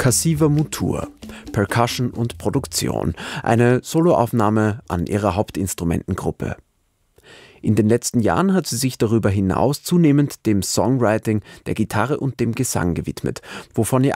Cassiva Mutur, Percussion und Produktion, eine Soloaufnahme an ihrer Hauptinstrumentengruppe. In den letzten Jahren hat sie sich darüber hinaus zunehmend dem Songwriting, der Gitarre und dem Gesang gewidmet, wovon ihr